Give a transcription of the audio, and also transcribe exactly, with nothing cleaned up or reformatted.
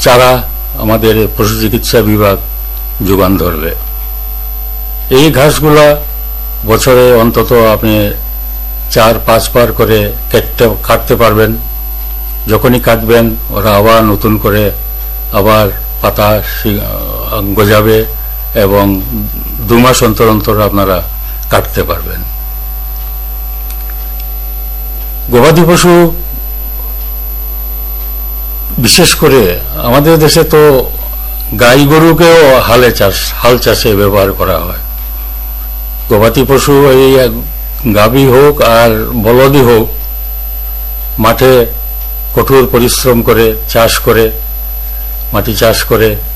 চারা আমাদের পশু চিকিৎসা বিভাগ যোগান ধরবে। এই ঘাসগুলা বছরে অন্তত আপনি চার পাঁচবার করে কেটে কাটতে পারবেন। যখনই কাটবেন ওরা আবার নতুন করে আবার পাতা গজাবে এবং দু মাস অন্তর অন্তর আপনারা কাটতে পারবেন। গবাদি পশু বিশেষ করে আমাদের দেশে তো গাই গরুকেও হালে চাষ হাল চাষে ব্যবহার করা হয়। গবাদি পশু এই গাভী হোক আর বলদই হোক মাঠে কঠোর পরিশ্রম করে চাষ করে মাটি চাষ করে